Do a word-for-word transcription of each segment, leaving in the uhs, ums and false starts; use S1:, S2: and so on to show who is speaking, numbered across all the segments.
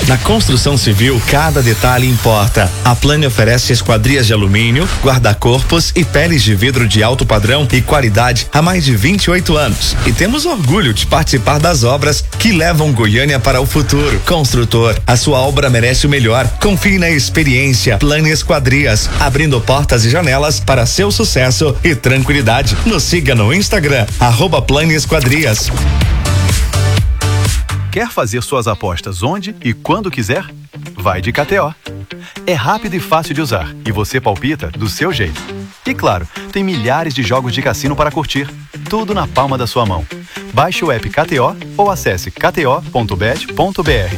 S1: Na construção civil, cada detalhe importa. A Plane oferece esquadrias de alumínio, guarda-corpos e peles de vidro de alto padrão e qualidade há mais de vinte e oito anos. E temos orgulho de participar das obras que levam Goiânia para o futuro. Construtor, a sua obra merece o melhor. Confie na experiência Plane Esquadrias, abrindo portas e janelas para seu sucesso e tranquilidade. Nos siga no Instagram, arroba Plane Esquadrias.
S2: Quer fazer suas apostas onde e quando quiser? Vai de K T O. É rápido e fácil de usar e você palpita do seu jeito. E claro, tem milhares de jogos de cassino para curtir, tudo na palma da sua mão. Baixe o app K T O ou acesse k t o ponto bet ponto b r.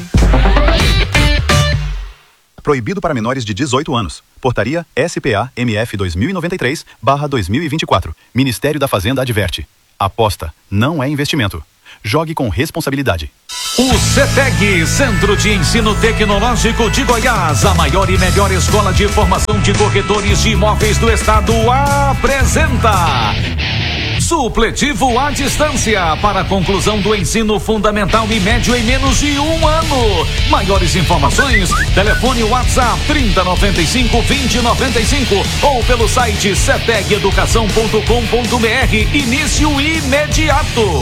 S2: Proibido para menores de dezoito anos. Portaria S P A M F dois mil e noventa e três barra dois mil e vinte e quatro. Ministério da Fazenda adverte. Aposta não é investimento. Jogue com responsabilidade.
S3: O CETEG, Centro de Ensino Tecnológico de Goiás, a maior e melhor escola de formação de corretores de imóveis do estado, apresenta supletivo à distância para a conclusão do ensino fundamental e médio em menos de um ano. Maiores informações, telefone WhatsApp trinta, noventa e cinco, vinte, noventa e cinco ou pelo site ceteg educação ponto com ponto b r. Início imediato.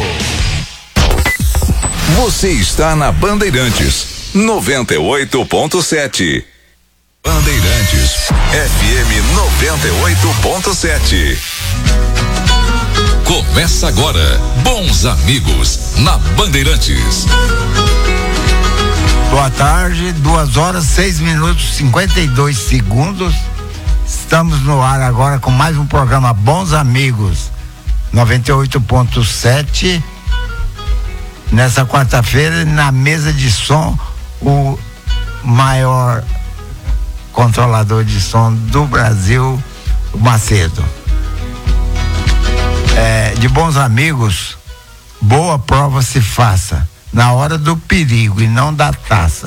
S4: Você está na Bandeirantes, noventa e oito ponto sete. Bandeirantes, F M noventa e oito ponto sete. Começa agora, Bons Amigos, na Bandeirantes.
S5: Boa tarde, duas horas, seis minutos, cinquenta e dois segundos. Estamos no ar agora com mais um programa Bons Amigos, noventa e oito ponto sete. Nessa quarta-feira, na mesa de som, o maior controlador de som do Brasil, o Macedo. É, de Bons Amigos, boa prova se faça na hora do perigo e não da taça.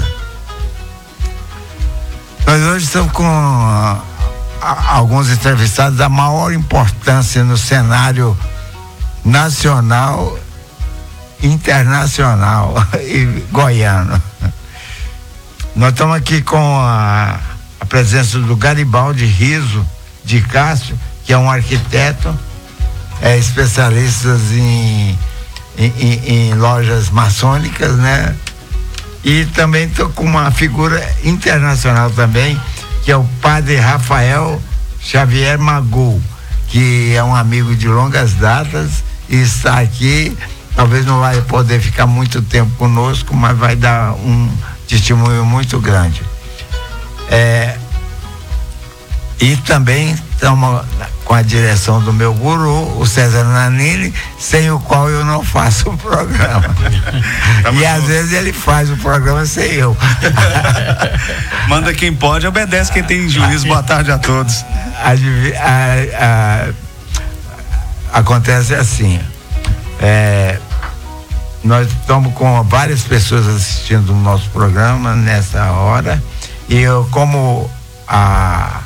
S5: Nós hoje estamos com a, a, alguns entrevistados da maior importância no cenário nacional, internacional e goiano. Nós estamos aqui com a, a presença do Garibaldi Riso de Castro, que é um arquiteto, é especialista em, em, em, em lojas maçônicas, né? E também estou com uma figura internacional também, que é o padre Rafael Xavier Magu, que é um amigo de longas datas e está aqui. Talvez não vai poder ficar muito tempo conosco, mas vai dar um testemunho muito grande. É, e também estamos com a direção do meu guru, o César Nanini, sem o qual eu não faço o programa. E às vezes ele faz o programa sem eu.
S6: Manda quem pode, obedece quem tem juízo. Boa tarde a todos.
S5: A, a, a, acontece assim. É, nós estamos com várias pessoas assistindo o nosso programa nessa hora e eu, como a,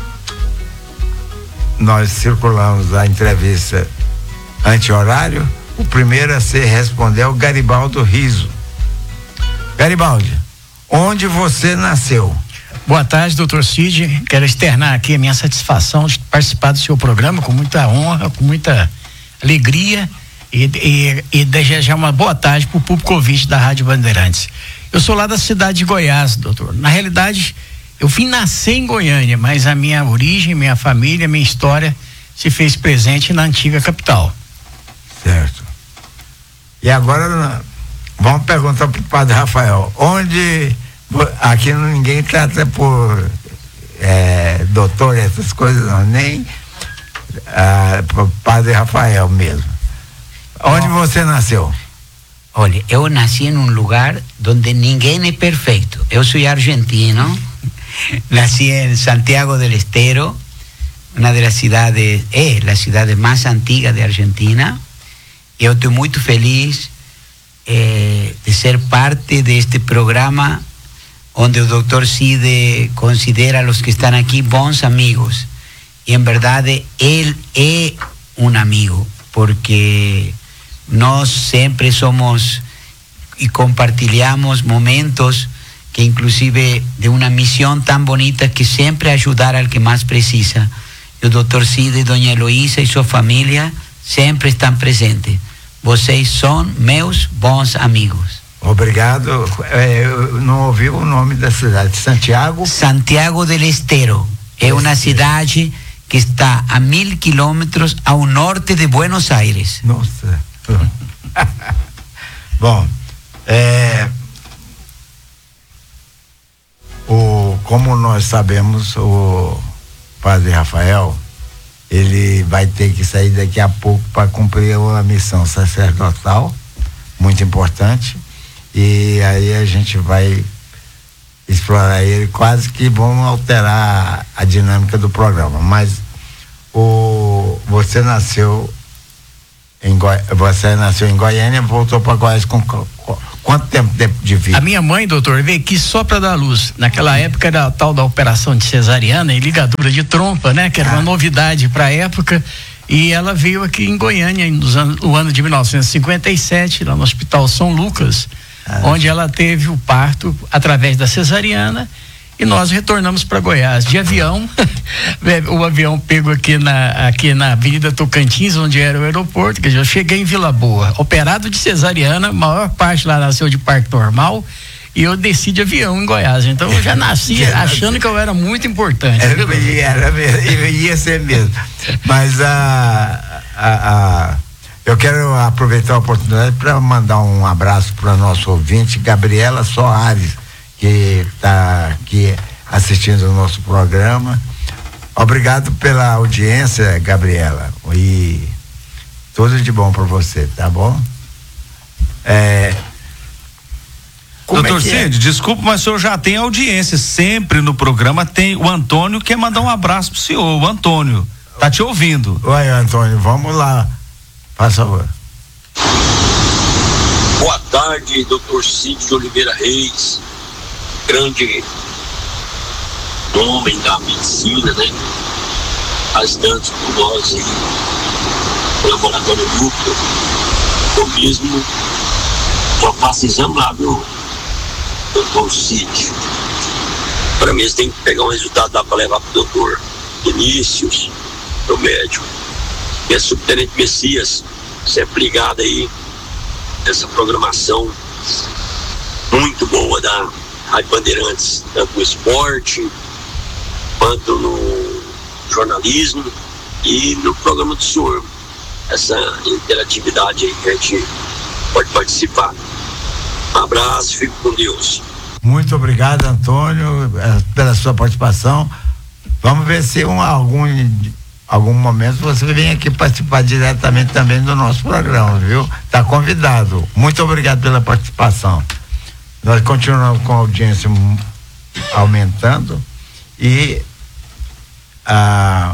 S5: nós circulamos a entrevista anti-horário, o primeiro a se responder é o Garibaldi Riso. Garibaldi, onde você nasceu?
S7: Boa tarde, doutor Cid. Quero externar aqui a minha satisfação de participar do seu programa com muita honra, com muita alegria. E, e, e desejar uma boa tarde para o público ouvinte da Rádio Bandeirantes. Eu sou lá da cidade de Goiás, doutor. Na realidade, eu vim nascer em Goiânia, mas a minha origem, minha família, minha história se fez presente na antiga capital.
S5: Certo. E agora vamos perguntar para o padre Rafael, onde aqui ninguém trata por é, doutor, essas coisas não, nem ah, o padre Rafael mesmo. Onde você nasceu?
S8: Olha, eu nasci em um lugar onde ninguém é perfeito. Eu sou argentino, nasci em Santiago del Estero, uma das cidades, é a cidade mais antiga de Argentina. Eu estou muito feliz eh, de ser parte deste programa onde o doutor Cid considera os que estão aqui bons amigos. E, em verdade, ele é um amigo, porque nós sempre somos e compartilhamos momentos que inclusive de uma missão tão bonita que sempre ajudar al que mais precisa. E o doutor Cid, Dona Heloísa e sua família sempre estão presentes. Vocês são meus bons amigos.
S5: Obrigado. É, eu não ouvi o nome da cidade. Santiago?
S8: Santiago del Estero. É uma cidade que está a mil quilômetros ao norte de Buenos Aires.
S5: Nossa. Bom, é, o, como nós sabemos, o Padre Rafael, ele vai ter que sair daqui a pouco para cumprir uma missão sacerdotal muito importante, e aí a gente vai explorar ele, quase que vamos alterar a, a dinâmica do programa. Mas o, você nasceu em Goi, você nasceu em Goiânia, voltou para Goiás com, com quanto tempo de vida?
S7: A minha mãe, doutor, veio aqui só para dar luz. Naquela época era a tal da operação de cesariana e ligadura de trompa, né? Que era uma novidade para a época. E ela veio aqui em Goiânia nos anos, no ano de mil novecentos e cinquenta e sete, lá no Hospital São Lucas, ah, onde ela teve o parto através da cesariana, e nós retornamos para Goiás de avião. O avião pegou aqui na, aqui na Avenida Tocantins, onde era o aeroporto, que eu cheguei em Vila Boa, operado de cesariana, a maior parte lá nasceu de parto normal, e eu desci de avião em Goiás. Então eu já nasci achando que eu era muito importante.
S5: Era, era mesmo, ia ser mesmo. Mas a, a, a, eu quero aproveitar a oportunidade para mandar um abraço para o nosso ouvinte, Gabriela Soares, que está aqui assistindo o nosso programa. Obrigado pela audiência, Gabriela, e tudo de bom para você, tá bom? É,
S6: Doutor é Cid, é? Desculpa, mas o senhor já tem audiência sempre no programa. Tem o Antônio, quer mandar um abraço pro senhor. O Antônio tá te ouvindo.
S5: Oi, Antônio, vamos lá, por favor.
S9: Boa tarde, doutor Cid de Oliveira Reis, grande homem da medicina, né? Faz tanto por nós aí, no laboratório Núcleo. Eu mesmo já faço exame lá, viu, doutor Cid? Para mim, você tem que pegar um resultado lá para levar pro doutor Vinícius, pro médico. E a subtenente Messias, sempre ligado aí nessa programação muito boa da Rádio Bandeirantes, tanto no esporte, quanto no jornalismo e no programa do senhor. Essa interatividade aí que a gente pode participar. Um abraço, fico com Deus.
S5: Muito obrigado, Antônio, pela sua participação. Vamos ver se um, algum, algum momento você vem aqui participar diretamente também do nosso programa, viu? Está convidado. Muito obrigado pela participação. Nós continuamos com a audiência aumentando e ah,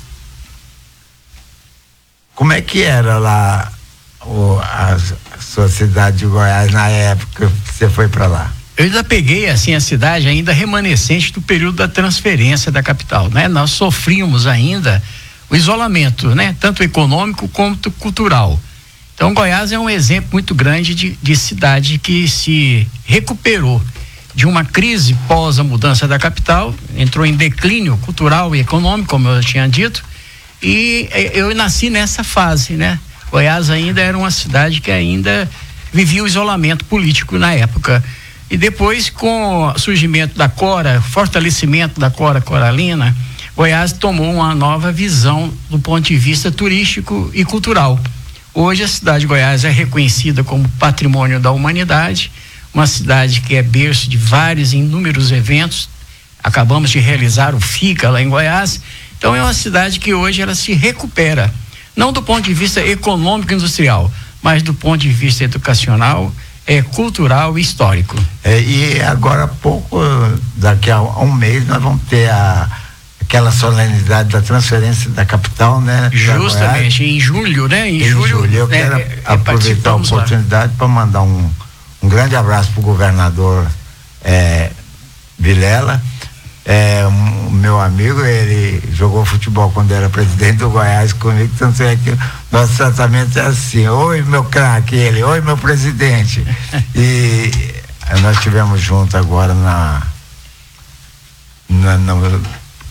S5: como é que era lá o, a, a sua cidade de Goiás na época que você foi para lá?
S7: Eu ainda peguei assim a cidade ainda remanescente do período da transferência da capital, né? Nós sofríamos ainda o isolamento, né? Tanto econômico quanto cultural. Então Goiás é um exemplo muito grande de, de cidade que se recuperou de uma crise pós a mudança da capital, entrou em declínio cultural e econômico, como eu tinha dito, e eu nasci nessa fase, né? Goiás ainda era uma cidade que ainda vivia o isolamento político na época. E depois, com o surgimento da Cora, fortalecimento da Cora Coralina, Goiás tomou uma nova visão do ponto de vista turístico e cultural. Hoje a cidade de Goiás é reconhecida como patrimônio da humanidade, uma cidade que é berço de vários inúmeros eventos. Acabamos de realizar o FICA lá em Goiás. Então é uma cidade que hoje ela se recupera, não do ponto de vista econômico e industrial, mas do ponto de vista educacional, é, cultural e histórico.
S5: É, e agora há pouco, daqui a um mês, nós vamos ter a, aquela solenidade da transferência da capital, né?
S7: Justamente, em julho, né? Em,
S5: em
S7: julho,
S5: julho. Eu
S7: né,
S5: quero
S7: é,
S5: aproveitar a oportunidade para mandar um, um grande abraço para o governador é, Vilela. É, um, meu amigo, ele jogou futebol quando era presidente do Goiás comigo, tanto é que nosso tratamento é assim: oi meu craque, ele, oi meu presidente. E nós estivemos juntos agora na, na no,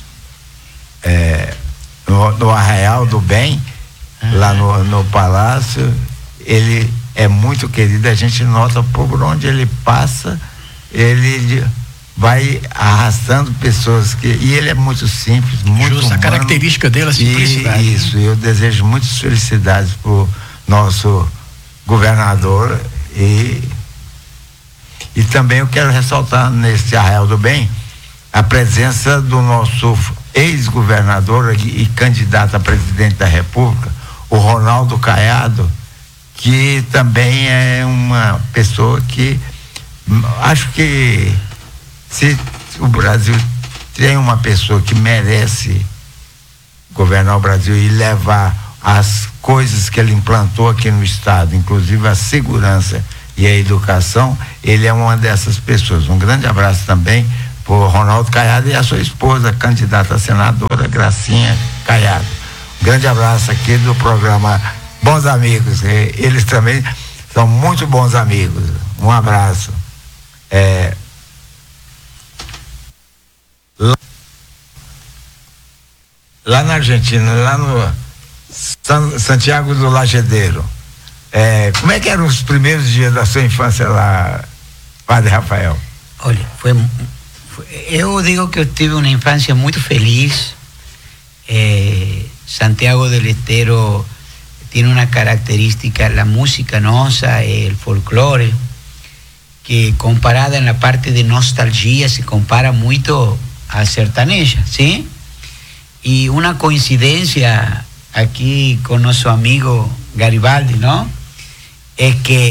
S5: é, no, no Arraial do Bem, ah, lá no, no Palácio. Ele é muito querido, a gente nota por onde ele passa, ele vai arrastando pessoas que, e ele é muito simples, muito
S7: Justo,
S5: humano, a
S7: característica dele, a simplicidade.
S5: E, isso, eu desejo muitas felicidades pro nosso governador e e também eu quero ressaltar nesse Arraial do Bem a presença do nosso ex-governador e, e candidato a presidente da República, o Ronaldo Caiado, que também é uma pessoa que acho que se o Brasil tem uma pessoa que merece governar o Brasil e levar as coisas que ele implantou aqui no estado, inclusive a segurança e a educação, ele é uma dessas pessoas. Um grande abraço também por Ronaldo Caiado e a sua esposa, candidata a senadora, Gracinha Caiado. Um grande abraço aqui do programa Bons Amigos. Eles também são muito bons amigos. Um abraço. É, lá, lá na Argentina, lá no San, Santiago do Lagedeiro, é, como é que eram os primeiros dias da sua infância lá, Padre Rafael?
S8: Olha, foi, foi eu digo que eu tive uma infância muito feliz. eh, Santiago del Estero tiene una característica, la música nuestra, el folclore, que comparada en la parte de nostalgia se compara mucho a sertaneja, ¿sí? Y una coincidencia aquí con nuestro amigo Garibaldi, ¿no? Es que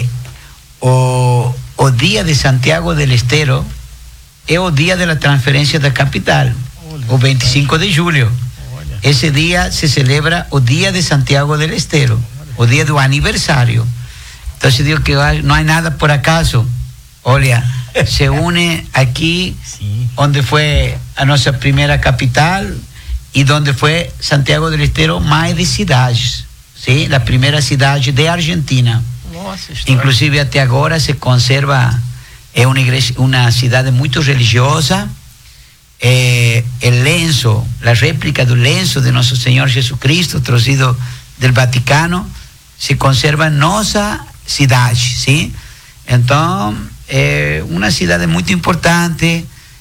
S8: o, o día de Santiago del Estero es o día de la transferencia de capital, o veinticinco de julio. Ese día se celebra o Día de Santiago del Estero, o día do aniversario. Entonces digo que no hay nada por acaso. Olha, se une aquí, sí, donde fue a nuestra primera capital y donde fue Santiago del Estero más de ciudades, ¿sí? La primera ciudad de Argentina. Nossa, inclusive até agora se conserva, é uma igreja, uma cidade muito religiosa. Eh, el lenço, la réplica del lenço de nuestro Señor Jesucristo trazido del Vaticano se conserva en nuestra ciudad, ¿sí? Entonces, eh, una ciudad muy importante,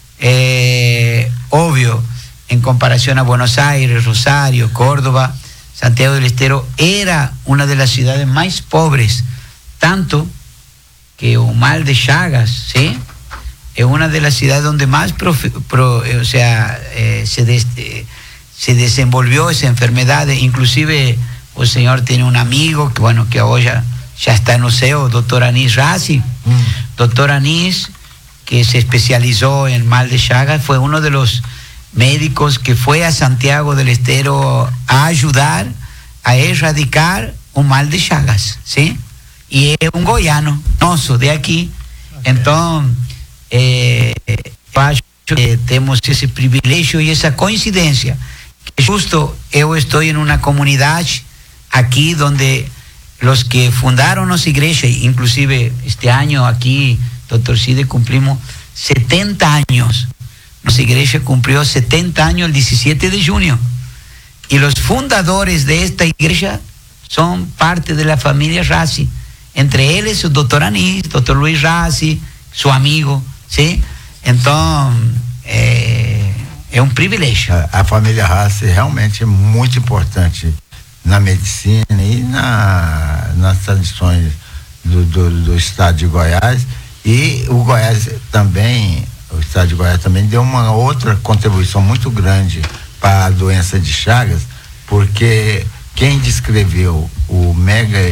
S8: eh, obvio, en comparación a Buenos Aires, Rosario, Córdoba, Santiago del Estero era una de las ciudades más pobres, tanto que o mal de Chagas, ¿sí? Es una de las ciudades donde más profi, pro, o sea, eh, se, des, eh, se desenvolvió esa enfermedad. Inclusive el señor tiene un amigo que bueno que ahora ya, ya está en el C E O, doctor Anís Razi. Mm. Doctor Anís, que se especializó en mal de Chagas, fue uno de los médicos que fue a Santiago del Estero a ayudar a erradicar un mal de Chagas, ¿sí? Y es un goiano, nosso, de aquí. Okay. Entonces, Eh, eu acho que temos esse privilégio e essa coincidência que justo eu estou em uma comunidade aqui onde os que fundaram nossa igreja, inclusive este ano aqui, doutor Cide, cumprimos setenta anos. Nossa igreja cumpriu setenta anos el diecisiete de junio e os fundadores de esta igreja são parte de la família Razi, entre eles o doutor Anís, doutor Luiz Razi, seu amigo. Sim, então é, é um privilégio.
S5: A, a família Razi realmente é muito importante na medicina e na, nas tradições do, do, do estado de Goiás, e o Goiás também, o estado de Goiás também deu uma outra contribuição muito grande para a doença de Chagas, porque quem descreveu o mega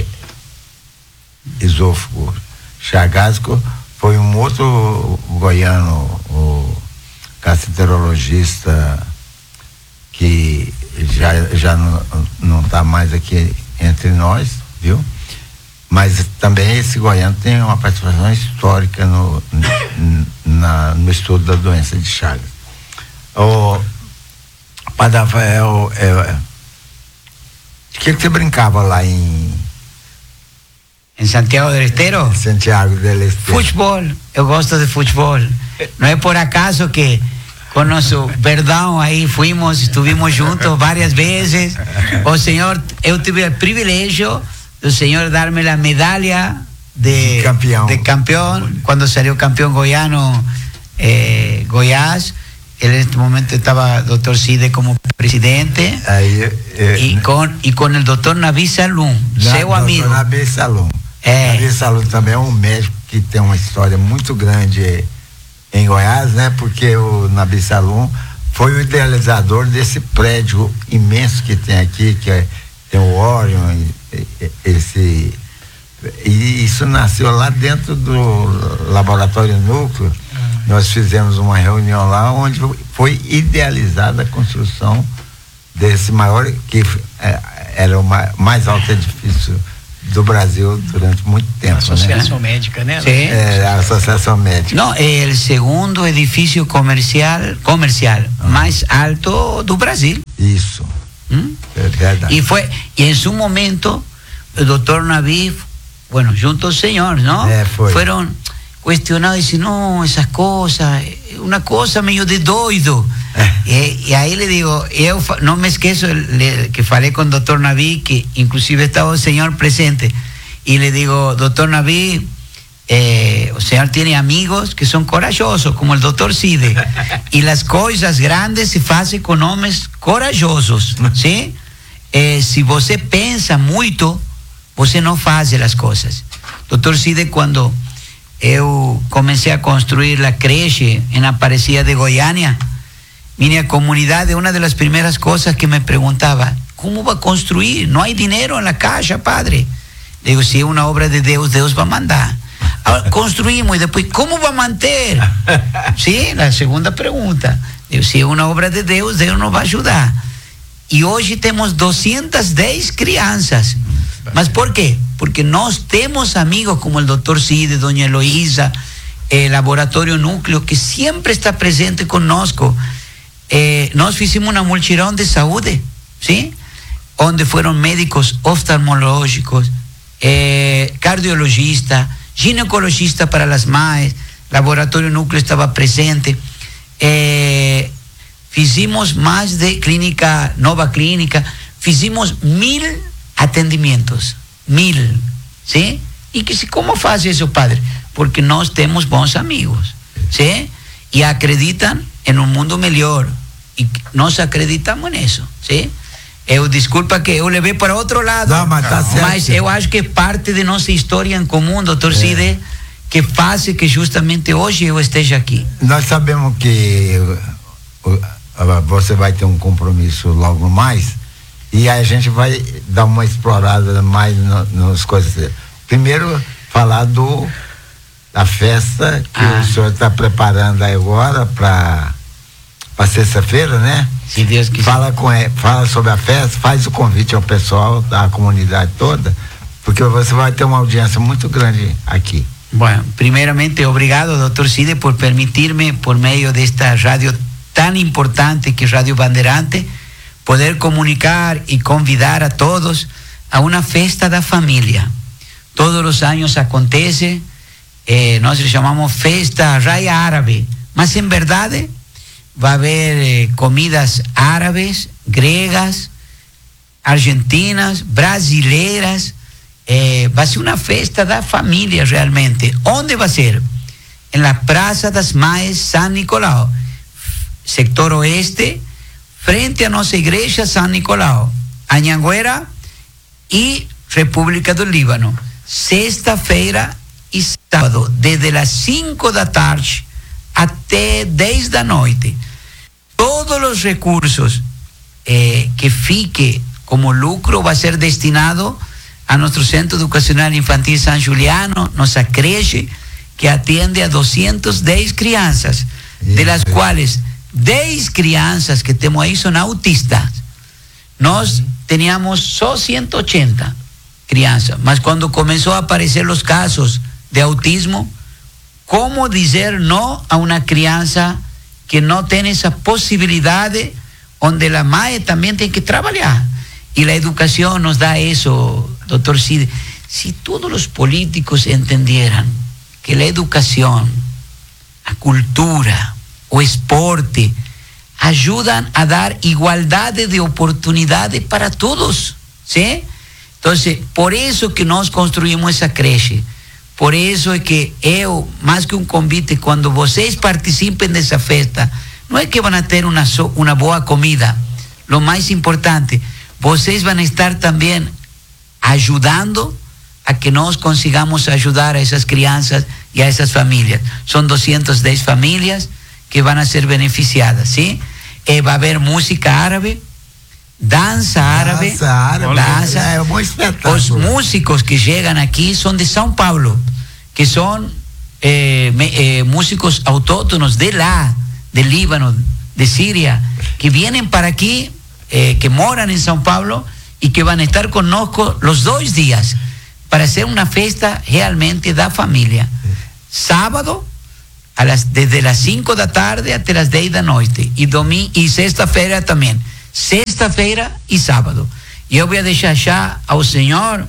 S5: esôfago chagásico foi um outro goiano, o gastroenterologista, que já, já não está mais aqui entre nós, viu? Mas também esse goiano tem uma participação histórica no, na, no estudo da doença de Chagas. O Padre Rafael, é, de que, que você brincava lá em
S8: Em Santiago del Estero?
S5: Santiago del Estero.
S8: Futebol, eu gosto de futebol. Não é por acaso que com nosso Verdão aí fuimos, estivemos juntos várias vezes. O senhor, eu tive o privilégio do senhor dar-me a medalha de, de campeão, de campeão quando saiu campeão goiano eh, Goiás. Ele neste momento estava o doutor Cide como presidente.
S5: Aí, eh,
S8: e com e com o doutor Nabi Salum, seu amigo.
S5: Nabi Salum.
S8: É.
S5: Nabi Salum também é um médico que tem uma história muito grande em Goiás, né? Porque o Nabi Salum foi o idealizador desse prédio imenso que tem aqui, que é, tem o Orion, esse, e isso nasceu lá dentro do laboratório núcleo. Uhum. Nós fizemos uma reunião lá onde foi idealizada a construção desse maior, que é, era o mais alto edifício do Brasil durante muito tempo.
S7: A Associação
S5: né?
S7: Médica, né?
S8: Sim.
S5: É, a Associação Médica.
S8: Não, é o segundo edifício comercial, comercial ah. mais alto do Brasil.
S5: Isso.
S8: ¿Mm?
S5: É verdade.
S8: E foi, e em seu momento, o doutor Nabi, bueno, junto ao senhor, não?
S5: É, foi.
S8: Foram questionados e disse, não, essas coisas, uma coisa meio de doido. E, e aí ele digo, eu não me esqueço le, que falei com o doutor Nabi, que inclusive estava o senhor presente, e le digo, doutor Nabi, eh, o senhor tem amigos que são corajosos, como o doutor Cide, e as coisas grandes se fazem com homens corajosos, sim? Eh, se você pensa muito, você não faz as coisas. Doutor Cide, quando eu comecei a construir a creche em Aparecida de Goiânia, minha comunidade, uma das primeiras coisas que me perguntava, como vai construir? Não há dinheiro na caixa, padre. Digo, se é uma obra de Deus, Deus vai mandar. Agora, construímos e depois, como vai manter? Sim, a segunda pergunta. Digo, se é uma obra de Deus, Deus nos vai ajudar. E hoje temos duzentas e dez crianças. Mas por quê? Porque nós temos amigos como o doutor Cide, Dona Heloísa, o Laboratório Núcleo, que sempre está presente conosco. Eh, nós fizemos uma multirão de saúde, sim? Onde foram médicos oftalmológicos, eh, cardiologista, ginecologista para as mães, Laboratório Núcleo estava presente. Eh, fizemos mais de clínica, nova clínica, fizemos mil atendimentos, mil, sim? E que, como faz isso, padre? Porque nós temos bons amigos, sim? E acreditam em um mundo melhor, e nós acreditamos nisso, sim? Eu, desculpa que eu levei para outro lado,
S5: não, mas, tá
S8: mas eu acho que é parte de nossa história em comum, doutor é. Cide, que faz que justamente hoje eu esteja aqui.
S5: Nós sabemos que você vai ter um compromisso logo mais, e aí a gente vai dar uma explorada mais no, nas coisas. Primeiro, falar do da festa que ah. o senhor está preparando agora para para sexta-feira, né?
S8: Se Deus quiser.
S5: Fala com fala sobre a festa, faz o convite ao pessoal da comunidade toda, porque você vai ter uma audiência muito grande aqui.
S8: Bueno, primeiramente, obrigado, doutor Cide, por permitir-me, por meio desta rádio tão importante que é Rádio Bandeirante, poder comunicar e convidar a todos a uma festa da família. Todos os anos acontece, eh, nós chamamos festa Raya Árabe, mas em verdade vai haver eh, comidas árabes, gregas, argentinas, brasileiras, eh, vai ser uma festa da família realmente. Onde vai ser? Em la Praça das Mães São Nicolau, sector oeste, frente à nossa igreja São Nicolau, Anhanguera e República do Líbano. Sexta-feira e sábado, desde as cinco da tarde até dez da noite. Todos os recursos eh, que fique como lucro vai ser destinado a nosso Centro Educacional Infantil São Juliano, nossa creche, que atende a duzentas e dez crianças, de las quais dez crianças que temos aí são autistas. Nós teníamos só cento e oitenta crianças, mas quando começou a aparecer os casos de autismo, como dizer não a uma criança que não tem essa possibilidade, onde a mãe também tem que trabalhar? E a educação nos dá isso, doutor Cide. si todos los políticos entendieran que la educación, la cultura o esporte ayudan a dar igualdad de oportunidades para todos, ¿sí? Entonces, por eso que nós construimos essa creche. Por isso é que eu, mais que um convite, quando vocês participem dessa festa, não é que vão ter uma, uma boa comida. Lo mais importante, vocês vão estar também ajudando a que nós consigamos ajudar a essas crianças e a essas famílias. São duzentas e dez famílias que vão ser beneficiadas, sim? E vai haver música árabe, dança árabe,
S5: dança árabe,
S8: dança.
S5: É um bom espetáculo.
S8: Os músicos que chegam aqui são de São Paulo, que são eh, eh, músicos autóctonos de lá, de Líbano, de Síria, que vêm para aqui, eh, que moram em São Paulo e que vão estar conosco os dois dias para ser uma festa realmente da família. Sábado, a las, desde as cinco da tarde até as dez da noite, e domingo e sexta-feira também. Sexta-feira e sábado. E eu vou deixar já ao senhor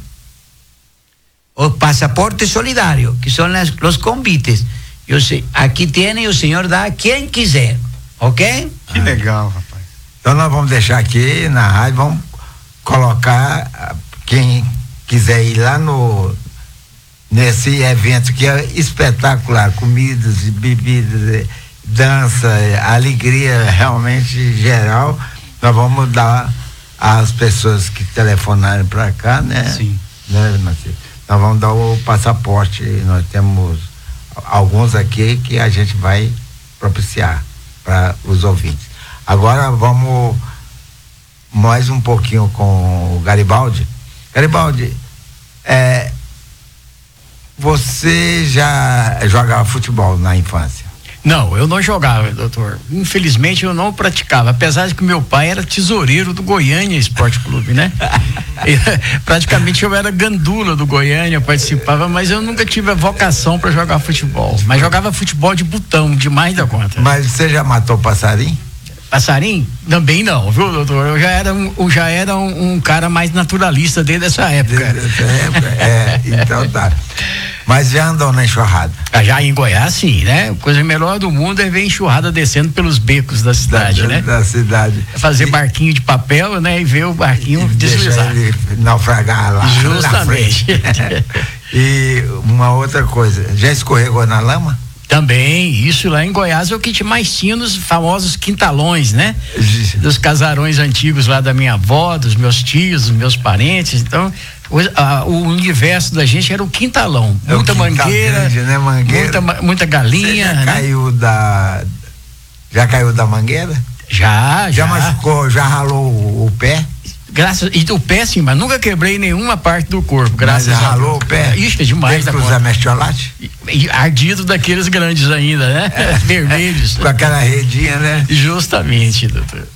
S8: o passaporte solidário, que são as, os convites. Eu sei, aqui tem e o senhor dá a quem quiser, ok?
S6: Que legal, rapaz.
S5: Então nós vamos deixar aqui na rádio, vamos colocar quem quiser ir lá no nesse evento que é espetacular, comidas e bebidas, dança, alegria realmente geral. Nós vamos dar às pessoas que telefonarem para cá, né?
S6: Sim.
S5: Né, Marcelo? Nós vamos dar o passaporte. Nós temos alguns aqui que a gente vai propiciar para os ouvintes. Agora vamos mais um pouquinho com o Garibaldi. Garibaldi, é, você já jogava futebol na infância?
S7: Não, eu não jogava, doutor. Infelizmente eu não praticava, apesar de que meu pai era tesoureiro do Goiânia Esporte Clube, né? E, praticamente eu era gandula do Goiânia, participava, mas eu nunca tive a vocação para jogar futebol. Mas jogava futebol de botão, demais da conta.
S5: Mas você já matou passarinho?
S7: Passarinho? Também não, viu, doutor? Eu já era um, eu já era um, um cara mais naturalista desde essa época.
S5: Desde essa época? É, então tá. Mas já andou na enxurrada?
S7: Já em Goiás, sim, né? A coisa melhor do mundo é ver enxurrada descendo pelos becos da cidade,
S5: da,
S7: né?
S5: Da cidade.
S7: Fazer
S5: e,
S7: barquinho de papel, né? E ver o barquinho deslizar.
S5: Ele naufragar lá.
S7: Justamente.
S5: E uma outra coisa, já escorregou na lama?
S7: Também, isso lá em Goiás é o que mais tinha nos famosos quintalões, né? Dos casarões antigos lá da minha avó, dos meus tios, dos meus parentes. Então, o, a, o universo da gente era o quintalão.
S5: É
S7: muita
S5: o quintal
S7: mangueira,
S5: grande, né? Mangueira.
S7: Muita, muita galinha.
S5: Você já
S7: né?
S5: caiu da. Já caiu da mangueira?
S7: Já, já.
S5: Já machucou, já ralou o, o pé?
S7: Graças, e o pé sim, mas nunca quebrei nenhuma parte do corpo, graças
S5: mas
S7: a Deus.
S5: ralou o pé?
S7: Ixi, é demais da
S5: conta. Cruzar mertiolate?
S7: Ardido daqueles grandes ainda, né? É. Vermelhos.
S5: Com aquela redinha, né?
S7: Justamente, doutor.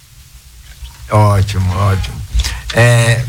S5: Ótimo, ótimo. É,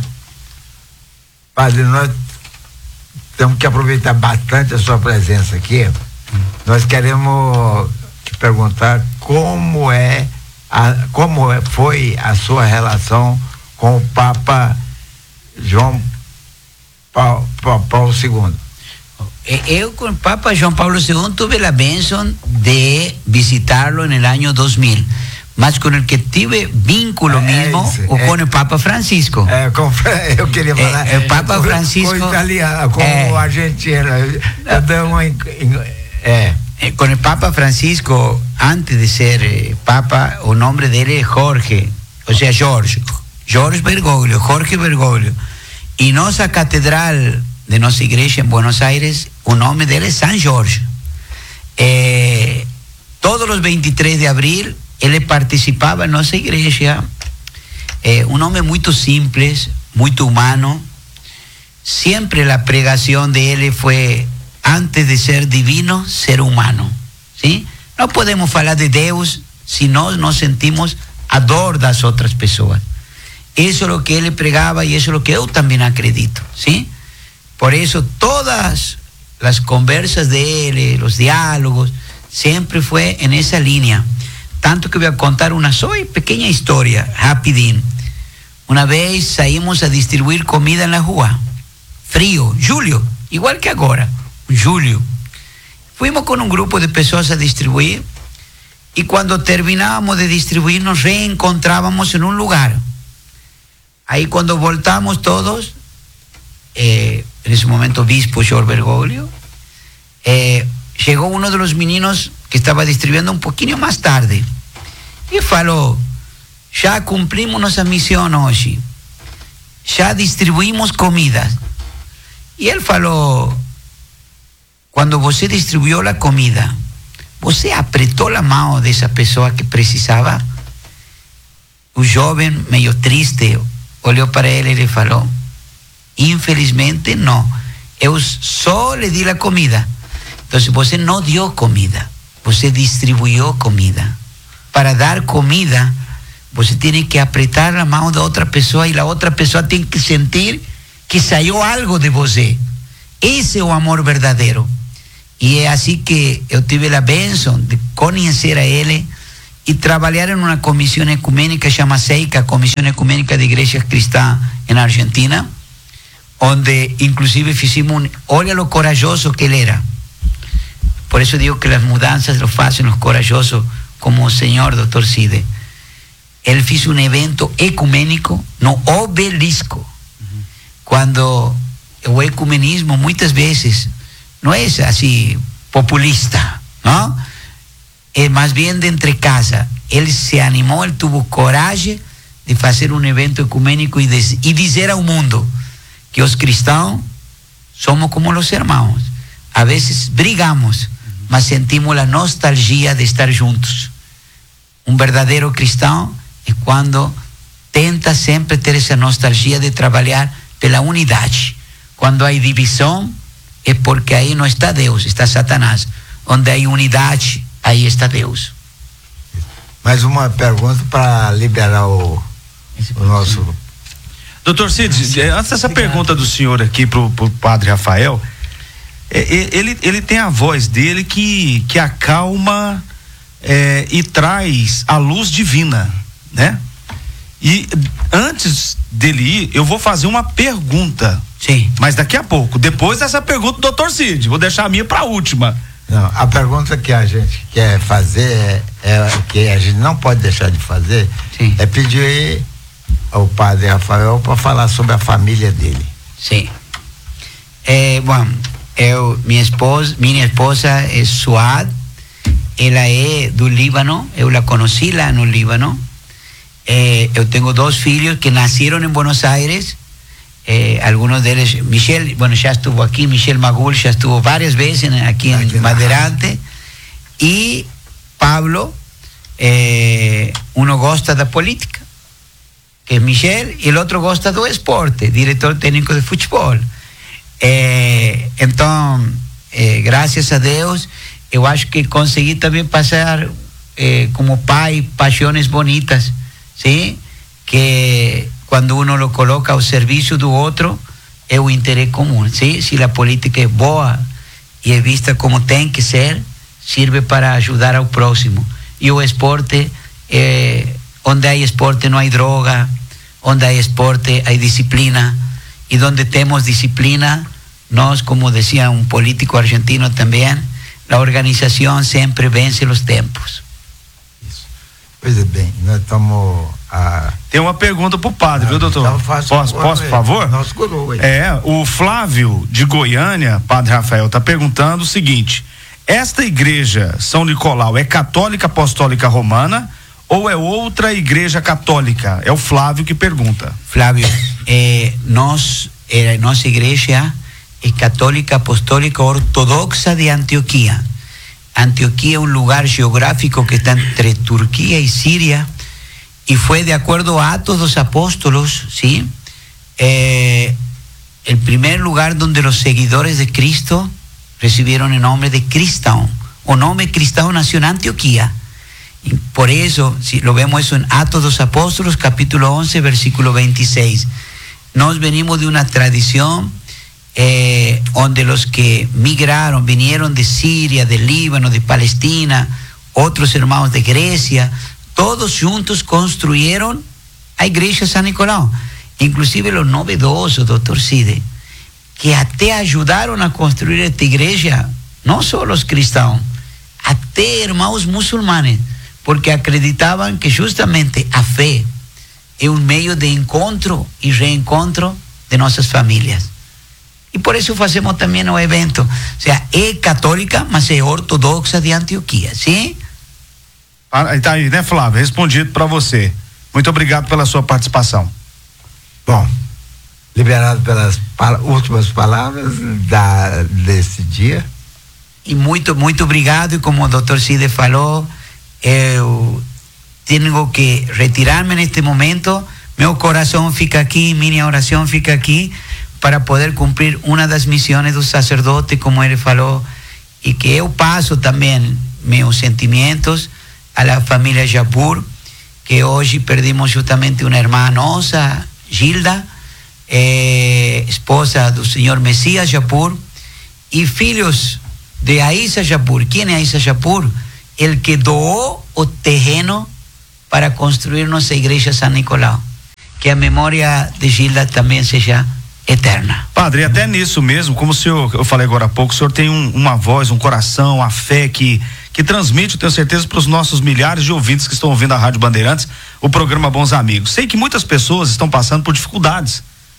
S5: padre, nós temos que aproveitar bastante a sua presença aqui. Hum. Nós queremos te perguntar como é, a, como foi a sua relação com o Papa João Paulo, Paulo segundo.
S8: Eu com o Papa João Paulo segundo tuve a bênção de visitá-lo no ano dois mil, mas com o que tive vínculo é, mesmo é, ou com é, o Papa Francisco.
S5: É, com, eu queria falar.
S8: É, o Papa com, Francisco.
S5: Com o italiano, com é, o argentino. Eu uma, é.
S8: Com o Papa Francisco, antes de ser eh, Papa, o nome dele é Jorge, ou seja, Jorge. Jorge Bergoglio, Jorge Bergoglio. E nossa catedral de nossa igreja em Buenos Aires, o nome dele é San Jorge. Eh, todos os vinte e três de abril, ele participava em nossa igreja. Eh, um homem muito simples, muito humano. Sempre a pregação dele foi, antes de ser divino, ser humano. ¿Sí? Não podemos falar de Deus se nós não sentimos a dor das outras pessoas. Isso é o que ele pregava e isso é o que eu também acredito. ¿Sí? Por isso, todas as conversas dele, os diálogos, sempre foi nessa linha. Tanto que vou contar uma só pequena história, rapidinho. Uma vez saímos a distribuir comida na rua. frío, julio, igual que ahora, julio. Fuimos con un grupo de personas a distribuir y cuando terminábamos de distribuir nos reencontrábamos en un lugar. Ahí cuando voltamos todos, eh, en ese momento obispo George Bergoglio, eh, llegó uno de los meninos que estaba distribuyendo un poquito más tarde y falou, ya cumplimos nuestra misión hoy, ya distribuimos comidas. Y él falou, cuando você distribuyó la comida, você apretó la mano de esa persona que precisaba. O joven, medio triste, olhou para ele e le falou, infelizmente no, eu só le di la comida. Entonces você no dio comida, você distribuyó comida. Para dar comida, você tiene que apretar la mano de otra persona y la otra persona tiene que sentir que saiu algo de você. Ese es o amor verdadeiro. E é assim que eu tive a bênção de conhecer a ele e trabalhar em uma comissão ecumênica chamada SEICA, Comissão Ecumênica de Igrejas Cristãs na Argentina, onde inclusive fizemos um, olha lo corajoso que ele era. Por isso digo que as mudanças lo fazem os corajosos, como o senhor doutor Cide. Ele fez um evento ecumênico no Obelisco. Uhum. Quando o ecumenismo muitas vezes no es así populista, ¿no? Es más bien de entre casa. Él se animó, él tuvo coraje de hacer un evento ecuménico y, de, y decir al mundo que los cristianos somos como los hermanos. A veces brigamos, mas sentimos la nostalgia de estar juntos. Un verdadero cristiano es cuando tenta siempre tener esa nostalgia de trabajar pela unidad. Cuando hay división, es porque ahí no está Deus, está Satanás. Onde hay unidade, aí está Deus.
S5: Mais uma pergunta para liberar o, o nosso...
S6: Doutor Cid, antes dessa pergunta do senhor aqui pro, pro padre Rafael, ele, ele tem a voz dele que, que acalma é, e traz a luz divina, né? E antes dele ir, eu vou fazer uma pergunta.
S8: Sim.
S6: Mas daqui a pouco, depois dessa pergunta do doutor Cid, vou deixar a minha para a última.
S5: Não, a pergunta que a gente quer fazer é, é que a gente não pode deixar de fazer.
S8: Sim.
S5: É pedir ao padre Rafael para falar sobre a família dele.
S8: Sim. É, bom, eu, minha esposa, minha esposa é Suad, ela é do Líbano, eu la conheci lá no Líbano. Eh, eu tenho dois filhos que nasceram em Buenos Aires, eh, algunos de ellos, Michelle, bueno, ya estuvo aquí, Michelle Magul ya estuvo varias veces aquí en aquí Madeirante, y Pablo, eh, uno gosta da política, que es Michelle, y el otro gosta do esporte, director técnico de fútbol. Eh, entonces, eh, gracias a Deus, eu acho que consegui também passar eh, como pai paixões bonitas, ¿sí? Que cuando uno lo coloca ao serviço do outro é o interesse comum, ¿sí? Si la política é boa e é vista como tem que ser, sirve para ajudar ao próximo. E o esporte, eh, onde há esporte não há droga, onde há esporte há disciplina, e onde temos disciplina, nós, como decía um político argentino também, a organização sempre vence os tempos.
S5: Pois é, bem, nós estamos... A...
S6: Tem uma pergunta pro padre, ah, viu, doutor?
S5: Então faço,
S6: posso, posso, por favor?
S5: Nosso guru aí.
S6: É, o Flávio de Goiânia, padre Rafael, tá perguntando o seguinte: esta igreja São Nicolau é católica apostólica romana ou é outra igreja católica? É o Flávio que pergunta.
S8: Flávio, eh, nós, eh, nossa igreja é católica apostólica ortodoxa de Antioquia. Antioquia es un lugar geográfico que está entre Turquía y Siria y fue de acuerdo a Atos de los Apóstolos, ¿sí? Eh, el primer lugar donde los seguidores de Cristo recibieron el nombre de Cristão. O nombre Cristão nació en Antioquía. Y por eso, si lo vemos eso en Atos de los Apóstolos, capítulo once, versículo veintiséis. Nos venimos de una tradición Eh, donde los que migraron, vinieron de Siria, de Líbano, de Palestina, otros hermanos de Grecia, todos juntos construyeron a iglesia San Nicolau. Inclusive lo novedoso, doctor Cide, que até ajudaram a construir esta igreja, não só os cristãos, até irmãos muçulmanos, porque acreditavam que justamente a fé é um meio de encontro e reencontro de nossas famílias. E por isso fazemos também o evento. Ou seja, é católica, mas é ortodoxa de Antioquia, sim?
S6: Ah, tá aí, né, Flávio? Respondido para você. Muito obrigado pela sua participação.
S5: Bom, liberado pelas pal- últimas palavras da, desse dia.
S8: E muito, muito obrigado. E como o doutor Cid falou, eu tenho que retirar-me neste momento. Meu coração fica aqui, minha oração fica aqui, para poder cumprir uma das missões do sacerdote, como ele falou, e que eu passo também meus sentimentos à família Japur, que hoje perdimos justamente uma irmã nossa, Gilda, eh, esposa do senhor Messias Japur, e filhos de Aissa Japur. Quem é Aissa Japur? El que doou o terreno para construir nossa igreja São Nicolau. Que a memória de Gilda também seja eterna.
S6: Padre, até nisso mesmo, como o senhor, eu falei agora há pouco, o senhor tem um, uma voz, um coração, a fé que, que transmite, eu tenho certeza, para os nossos milhares de ouvintes que estão ouvindo a Rádio Bandeirantes, o programa Bons Amigos. Sei que muitas pessoas estão passando por dificuldades,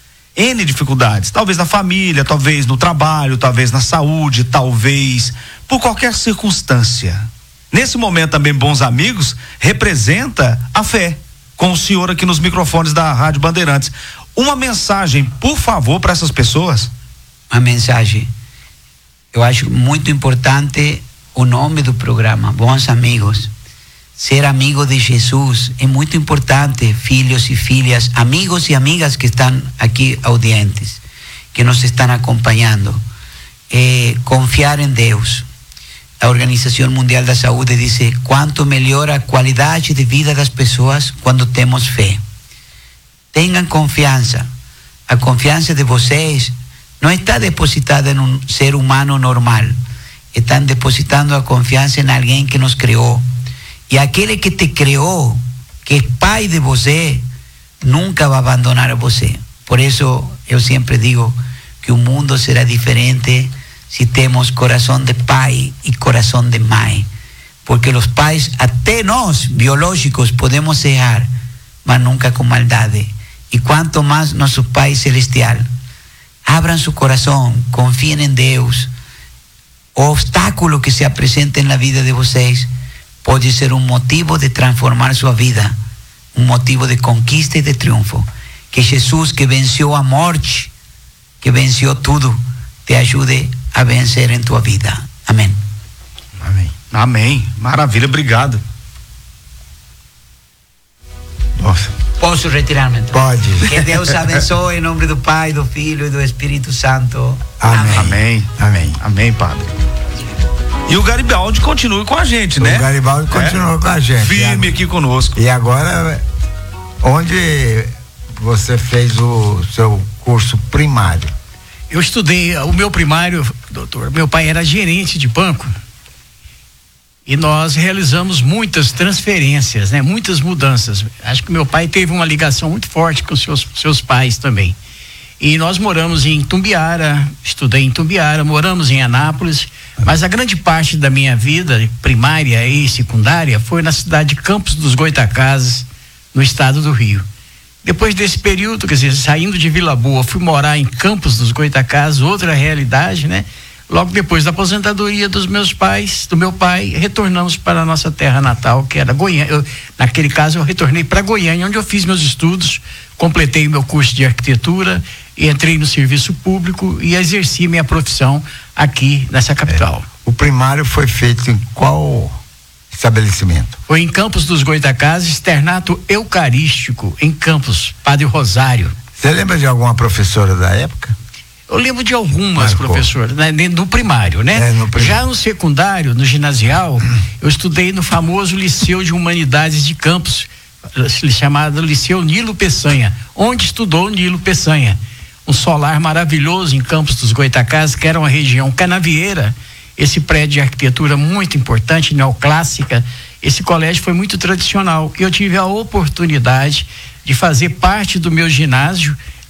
S6: N dificuldades, talvez na família, talvez no trabalho, talvez na saúde, talvez por qualquer circunstância. Nesse momento também Bons Amigos representa a fé, com o senhor aqui nos microfones da Rádio Bandeirantes. Uma mensagem, por favor, para essas pessoas.
S8: Uma mensagem. Eu acho muito importante o nome do programa, Bons Amigos. Ser amigo de Jesus é muito importante, filhos e filhas, amigos e amigas que estão aqui audientes, que nos estão acompanhando. É, confiar em Deus. A Organização Mundial da Saúde diz quanto melhora a qualidade de vida das pessoas quando temos fé. Tenham confiança. A confiança de vocês não está depositada em um ser humano normal. Estão depositando a confiança em alguém que nos criou. E aquele que te criou, que é pai de você, nunca vai abandonar você. Por isso, eu sempre digo que o mundo será diferente se temos coração de pai e coração de mãe. Porque os pais, até nós, biológicos, podemos errar, mas nunca com maldade. E quanto mais nosso Pai Celestial, abram seu coração, confiem em Deus. O obstáculo que se apresenta na vida de vocês pode ser um motivo de transformar sua vida, um motivo de conquista e de triunfo. Que Jesus, que venceu a morte, que venceu tudo, te ajude a vencer em tua vida. Amém.
S6: Amém. Amém. Maravilha, obrigado.
S5: Nossa.
S8: Posso retirar-me então?
S5: Pode.
S8: Que Deus abençoe em nome do Pai, do Filho e do Espírito Santo.
S5: Amém.
S6: Amém.
S5: Amém.
S6: Amém, Padre. E o Garibaldi continua com a gente, né?
S5: O Garibaldi continua
S6: é.
S5: com a gente.
S6: Firme aqui conosco.
S5: E agora, onde você fez o seu curso primário?
S7: Eu estudei o meu primário, doutor. Meu pai era gerente de banco. E nós realizamos muitas transferências, né? Muitas mudanças. Acho que meu pai teve uma ligação muito forte com os seus, seus pais também. E nós moramos em Tumbiara, estudei em Tumbiara, moramos em Anápolis, mas a grande parte da minha vida primária e secundária foi na cidade de Campos dos Goitacazes, no estado do Rio. Depois desse período, quer dizer, saindo de Vila Boa, fui morar em Campos dos Goitacazes, outra realidade, né? Logo depois da aposentadoria dos meus pais, do meu pai, retornamos para a nossa terra natal, que era Goiânia. Eu, naquele caso, eu retornei para Goiânia, onde eu fiz meus estudos, completei meu curso de arquitetura, e entrei no serviço público e exerci minha profissão aqui nessa capital.
S5: É. O primário foi feito em qual estabelecimento?
S7: Foi em Campos dos Goitacazes, externato eucarístico, em Campos, Padre Rosário.
S5: Você lembra de alguma professora da época?
S7: Eu lembro de algumas,
S5: Marcou.
S7: professor, né, no primário, né?
S5: É, no prim...
S7: Já no secundário, no ginasial, hum. eu estudei no famoso Liceu de Humanidades de Campos, chamado Liceu Nilo Peçanha, onde estudou Nilo Peçanha. Um solar maravilhoso em Campos dos Goitacazes, que era uma região canavieira. Esse prédio de arquitetura muito importante, neoclássica. Esse colégio foi muito tradicional. Eu tive a oportunidade de fazer parte do meu ginásio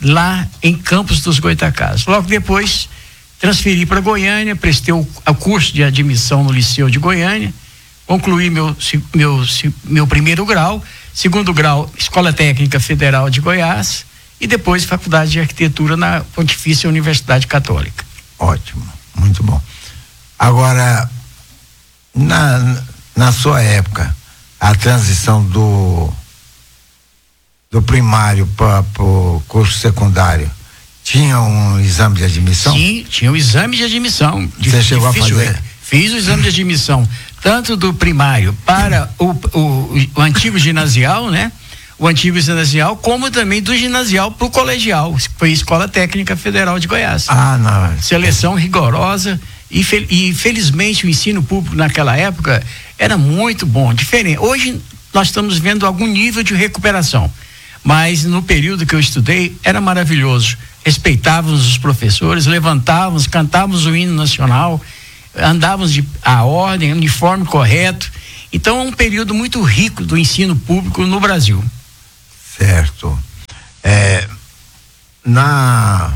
S7: lá em Campos dos Goitacazes. Logo depois, transferi para Goiânia, prestei o, o curso de admissão no Liceu de Goiânia, concluí meu, meu, meu primeiro grau, segundo grau, Escola Técnica Federal de Goiás, e depois Faculdade de Arquitetura na Pontifícia Universidade Católica.
S5: Ótimo, muito bom. Agora, na, na sua época, a transição do do primário para o curso secundário, tinha um exame de admissão?
S7: Sim, tinha o exame de admissão.
S5: Você chegou a fazer?
S7: Fiz o exame de admissão, tanto do primário para o, o, o antigo ginasial, né? O antigo ginasial, como também do ginasial para o colegial, foi Escola Técnica Federal de Goiás.
S5: Ah, não.
S7: Seleção rigorosa e, fel, e felizmente o ensino público naquela época era muito bom, diferente. Hoje nós estamos vendo algum nível de recuperação, mas no período que eu estudei era maravilhoso. Respeitávamos os professores, levantávamos, cantávamos o hino nacional, andávamos de a ordem, uniforme correto. Então é um período muito rico do ensino público no Brasil.
S5: Certo. É, na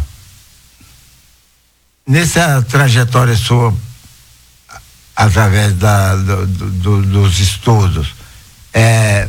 S5: nessa trajetória sua, através da, do, do, dos estudos, é,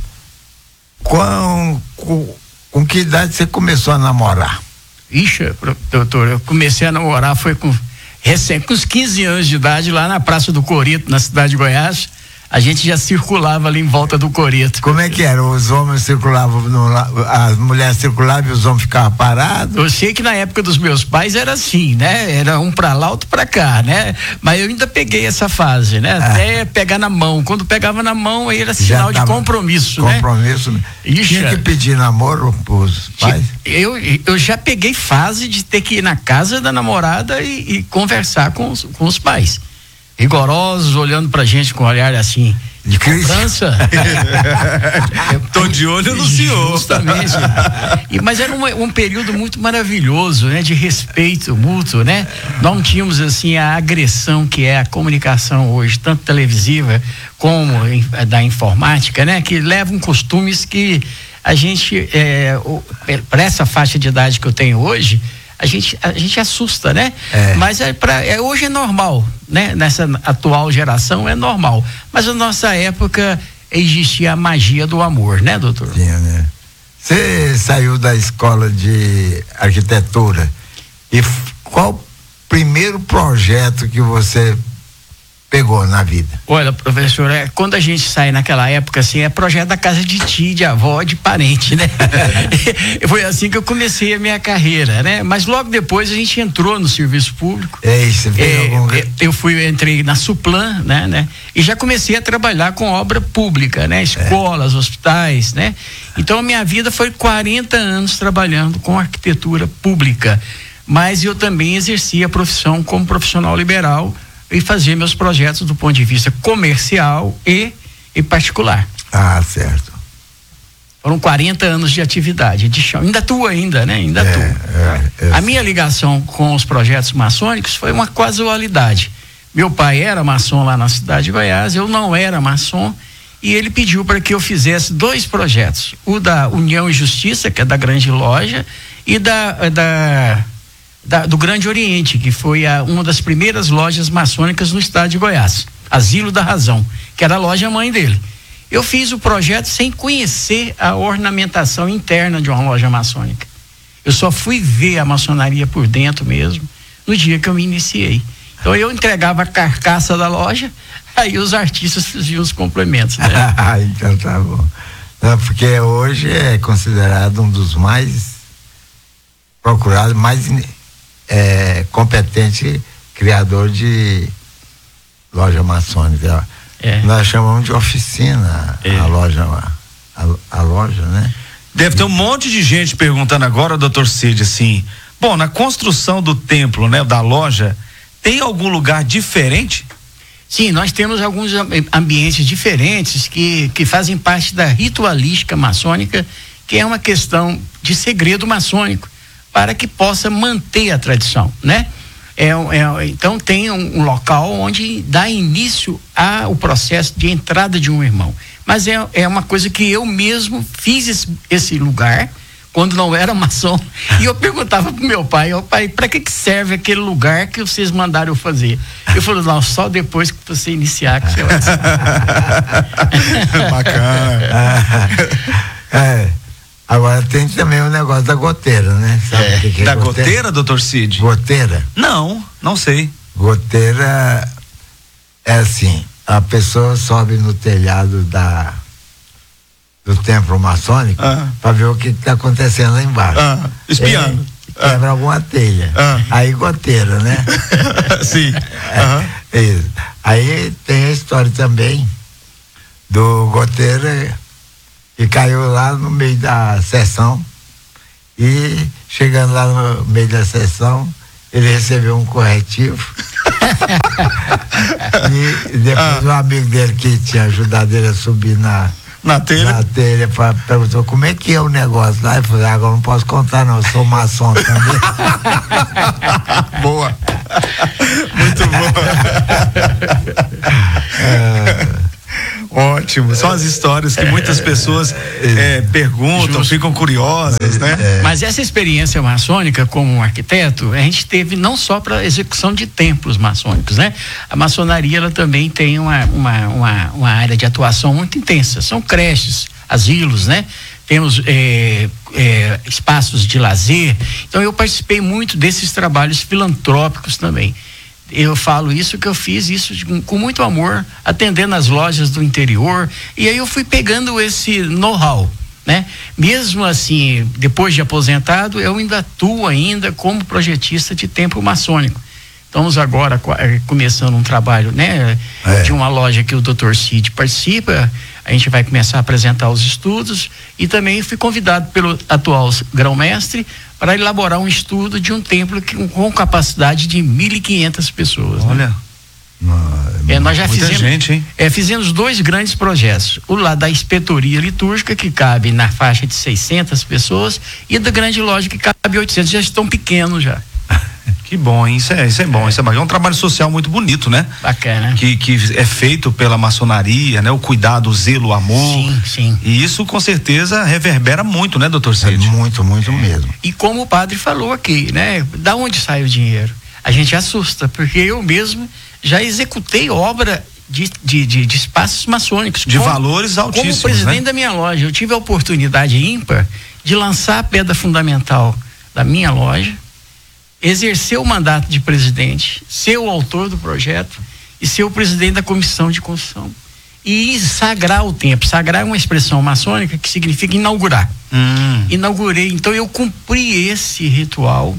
S5: com, com, com que idade você começou a namorar?
S7: Ixi, doutor, eu comecei a namorar foi com recém, com uns quinze anos de idade, lá na Praça do Coreto, na cidade de Goiás. A gente já circulava ali em volta do Coreto.
S5: Como é que era? Os homens circulavam, no, as mulheres circulavam e os homens ficavam parados?
S7: Eu sei que na época dos meus pais era assim, né? Era um pra lá, outro pra cá, né? Mas eu ainda peguei essa fase, né? Ah. Até pegar na mão. Quando pegava na mão, aí era sinal de compromisso, né?
S5: Compromisso. Ixi, tinha que pedir namoro pros pais?
S7: Eu, eu já peguei fase de ter que ir na casa da namorada e, e conversar com os, com os pais. Rigorosos, olhando pra gente com um olhar assim de cobrança.
S6: Tô de olho no senhor.
S7: Justamente. E, mas era um, um período muito maravilhoso, né? De respeito mútuo, né? Não tínhamos assim a agressão que é a comunicação hoje, tanto televisiva como da informática, né? Que levam costumes que a gente, é, para essa faixa de idade que eu tenho hoje, a gente, a gente assusta, né? É. Mas é pra, é, hoje é normal, né? Nessa atual geração é normal. Mas na nossa época existia a magia do amor, né, doutor?
S5: Sim, né? Você saiu da escola de arquitetura e f- qual o primeiro projeto que você pegou na vida?
S7: Olha, professor, é, quando a gente sai naquela época, assim, é projeto da casa de tia, de avó, de parente, né? Foi assim que eu comecei a minha carreira, né? Mas logo depois a gente entrou no serviço público.
S5: É isso,
S7: é, algum... Eu fui, eu entrei na Suplan, né, né? E já comecei a trabalhar com obra pública, né? Escolas, é. hospitais, né? Então a minha vida foi quarenta anos trabalhando com arquitetura pública, mas eu também exerci a profissão como profissional liberal e fazer meus projetos do ponto de vista comercial e, e particular.
S5: Ah, certo.
S7: Foram quarenta anos de atividade, de chão. Ainda atuo ainda, né? Ainda
S5: é,
S7: atuo.
S5: É, é.
S7: A minha ligação com os projetos maçônicos foi uma casualidade. Meu pai era maçom lá na cidade de Goiás, eu não era maçom, e ele pediu para que eu fizesse dois projetos. O da União e Justiça, que é da Grande Loja, e da... da Da, do Grande Oriente, que foi a, uma das primeiras lojas maçônicas no estado de Goiás, Asilo da Razão, que era a loja mãe dele. Eu fiz o projeto sem conhecer a ornamentação interna de uma loja maçônica. Eu só fui ver a maçonaria por dentro mesmo no dia que eu me iniciei. Então eu entregava a carcaça da loja, aí os artistas faziam os complementos, né?
S5: Então tá bom. Não, porque hoje é considerado um dos mais procurados, mais É, competente criador de loja maçônica. É. Nós chamamos de oficina é. a loja, a, a loja, né?
S6: Deve ter um monte de gente perguntando agora, doutor Cid, assim, bom, na construção do templo, né, da loja, tem algum lugar diferente?
S7: Sim, nós temos alguns ambientes diferentes que, que fazem parte da ritualística maçônica, que é uma questão de segredo maçônico, para que possa manter a tradição, né? É, é, então tem um, um local onde dá início ao processo de entrada de um irmão, mas é, é uma coisa que eu mesmo fiz esse, esse lugar quando não era maçom, e eu perguntava pro meu pai, ó pai, para que que serve aquele lugar que vocês mandaram eu fazer? Eu falei, não, só depois que você iniciar que você vai.
S5: Bacana. É, agora tem também o negócio da goteira, né? Sabe
S6: É.
S5: que que é
S6: Da goteira, goteira, doutor Cid?
S5: Goteira?
S6: Não, não sei.
S5: Goteira é assim, a pessoa sobe no telhado da do templo maçônico
S6: ah.
S5: para ver o que está acontecendo lá embaixo.
S6: Ah. Espiando.
S5: É, quebra ah. alguma telha.
S6: Ah.
S5: Aí goteira, né?
S6: Sim.
S5: É, isso. Aí tem a história também do goteira que caiu lá no meio da sessão e chegando lá no meio da sessão ele recebeu um corretivo e depois o ah. um amigo dele que tinha ajudado ele a subir na
S6: Na telha?
S5: Na telha, pra, perguntou como é que é o negócio lá. Eu falei, ah, agora não posso contar não, eu sou maçom também.
S6: Boa. Muito boa.
S5: É...
S6: Ótimo, são as histórias que muitas pessoas é, perguntam, Justo. ficam curiosas, né?
S7: É. Mas essa experiência maçônica como arquiteto, a gente teve não só para execução de templos maçônicos, né? A maçonaria, ela também tem uma, uma, uma, uma área de atuação muito intensa, são creches, asilos, né? Temos é, é, espaços de lazer, então eu participei muito desses trabalhos filantrópicos também. Eu falo isso que eu fiz isso de, com muito amor, atendendo as lojas do interior, e aí eu fui pegando esse know-how, né? Mesmo assim, depois de aposentado, eu ainda atuo ainda como projetista de templo maçônico. Estamos agora começando um trabalho, né? É. De uma loja que o doutor Cid participa. A gente vai começar a apresentar os estudos e também fui convidado pelo atual grão-mestre para elaborar um estudo de um templo que, com capacidade de mil e quinhentas pessoas.
S6: Olha.
S7: Né? É, nós já
S6: Muita
S7: fizemos,
S6: gente, hein?
S7: É, fizemos dois grandes projetos. O lá da inspetoria litúrgica, que cabe na faixa de seiscentas pessoas, e da grande loja, que cabe oitocentas. Já estão pequenos já.
S6: Que bom, hein? Isso é, isso é bom, isso é bacana. É um trabalho social muito bonito, né?
S7: Bacana.
S6: Que, que é feito pela maçonaria, né? O cuidado, o zelo, o amor.
S7: Sim, sim.
S6: E isso com certeza reverbera muito, né, doutor Cid?
S5: É muito, muito mesmo.
S7: E como o padre falou aqui, né? Da onde sai o dinheiro? A gente assusta, porque eu mesmo já executei obra de, de, de, de espaços maçônicos.
S6: De como, valores altíssimos,
S7: como presidente, né? Da minha loja, eu tive a oportunidade ímpar de lançar a pedra fundamental da minha loja, exercer o mandato de presidente, ser o autor do projeto e ser o presidente da comissão de construção e sagrar o templo. Sagrar é uma expressão maçônica que significa inaugurar.
S6: Hum.
S7: Inaugurei, então eu cumpri esse ritual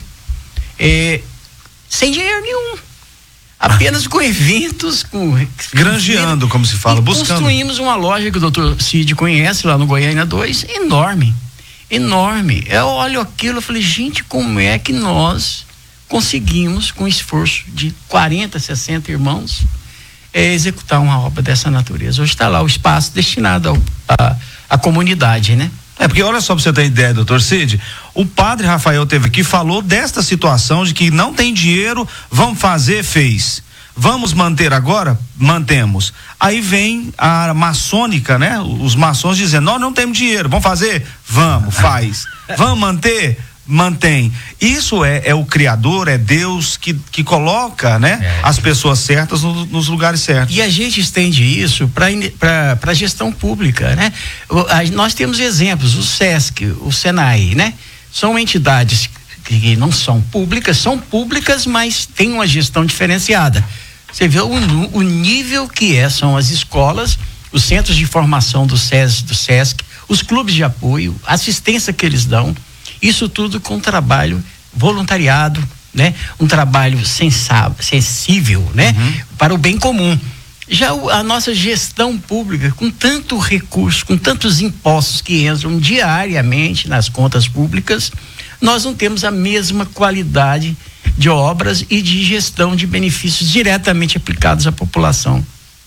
S7: é, sem dinheiro nenhum, apenas com eventos, com
S6: granjeando, como se fala,
S7: e
S6: buscando.
S7: Construímos uma loja que o doutor Cid conhece lá no Goiânia dois, enorme, enorme. Eu olho aquilo e falei, gente, como é que nós conseguimos, com esforço de quarenta, sessenta irmãos, é, executar uma obra dessa natureza. Hoje está lá o espaço destinado ao, a, à comunidade, né?
S6: É, porque olha só pra você ter ideia, doutor Cid, o padre Rafael teve aqui, falou desta situação de que não tem dinheiro, vamos fazer, fez. Vamos manter agora? Mantemos. Aí vem a maçônica, né? Os maçons dizendo, nós não temos dinheiro, vamos fazer? Vamos, faz. Vamos manter? Mantém. Isso é, é o Criador, é Deus que, que coloca, né? É. As pessoas certas no, nos lugares certos.
S7: E a gente estende isso para a gestão pública, né? O, a, nós temos exemplos, o SESC, o SENAI, né? São entidades que não são públicas, são públicas, mas têm uma gestão diferenciada. Você vê o, o nível que é, são as escolas, os centros de formação do SES, do SESC, os clubes de apoio, a assistência que eles dão. Isso tudo com trabalho voluntariado, né? Um trabalho sensável, sensível, né? Uhum. Para o bem comum. Já o, a nossa gestão pública, com tanto recurso, com tantos impostos que entram diariamente nas contas públicas, nós não temos a mesma qualidade de obras e de gestão de benefícios diretamente aplicados à população.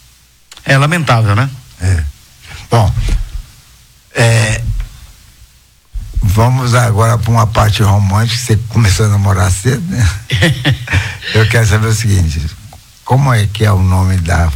S6: É lamentável, né?
S5: É. Bom, é... vamos agora para uma parte romântica. Você começou a namorar cedo, né? Eu quero saber o seguinte: como é que é o nome da